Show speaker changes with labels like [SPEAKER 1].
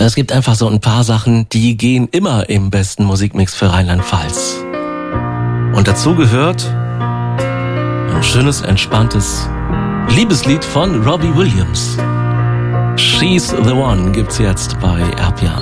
[SPEAKER 1] es gibt einfach so ein paar Sachen, die gehen immer im besten Musikmix für Rheinland-Pfalz. Und dazu gehört ein schönes, entspanntes Liebeslied von Robbie Williams. She's the One gibt's jetzt bei RPA.